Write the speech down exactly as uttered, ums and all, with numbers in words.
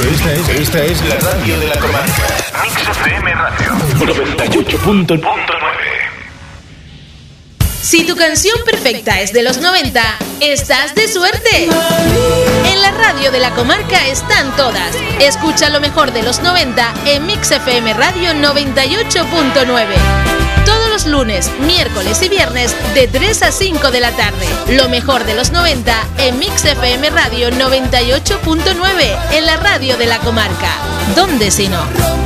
Esta es, esta es la radio de la comarca. Mix F M Radio noventa y ocho punto nueve. Si tu canción perfecta es de los noventa, estás de suerte. En la radio de la comarca están todas. Escucha lo mejor de los noventa en Mix F M Radio noventa y ocho punto nueve. Todos los lunes, miércoles y viernes de tres a cinco de la tarde. Lo mejor de los noventa en Mix F M Radio noventa y ocho punto nueve, en la radio de la comarca. ¿Dónde si no?